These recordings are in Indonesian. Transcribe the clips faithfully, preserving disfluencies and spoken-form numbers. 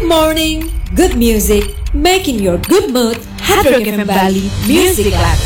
Good morning, good music, making your good mood. Hard Rock F M Bali Music Lab.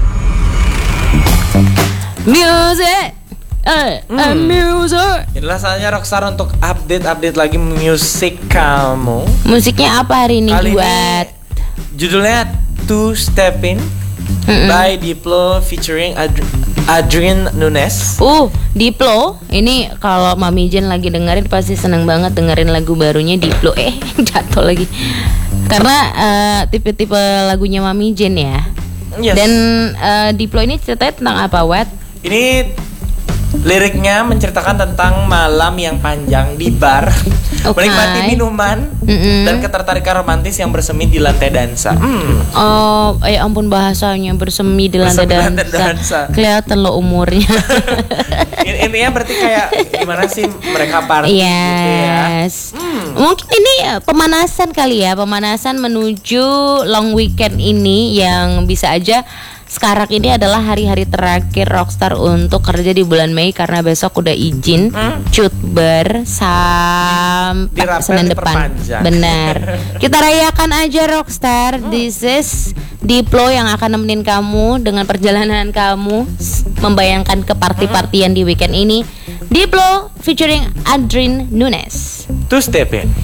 Music, eh, Hmm. eh, music. Inilah saatnya Rockstar untuk update-update lagi musik kamu. Musiknya apa hari ini Kali buat? ini judulnya Two Stepin Mm-mm. by Diplo featuring Adri- Adrian Nunes. Uh, Diplo. Ini kalau Mami Jen lagi dengerin pasti seneng banget dengerin lagu barunya Diplo. Eh, jatuh lagi. Karena eh, tipe-tipe lagunya Mami Jen ya. Yes. Dan eh, Diplo ini ceritanya tentang apa, Wet? Ini liriknya menceritakan tentang malam yang panjang di bar, Oke. menikmati minuman Mm-mm. dan ketertarikan romantis yang bersemi di lantai dansa. Hmm. Oh, ya ampun bahasanya bersemi di lantai Bersemi di lantai dansa. dansa. Kelihatan lo umurnya. In- Intinya berarti kayak gimana sih mereka party gitu ya? Yes. Mungkin ini eh, pemanasan kali ya, pemanasan menuju long weekend ini yang bisa aja sekarang ini adalah hari-hari terakhir Rockstar untuk kerja di bulan Mei karena besok udah izin Hmm. cutber sampai Dirapel, Senin depan. diperpanjang. Benar. Kita rayakan aja Rockstar. This is Diplo yang akan nemenin kamu dengan perjalanan kamu s- membayangkan ke party-partyan di weekend ini. Diplo featuring Adrian Nunes. Two Stepin.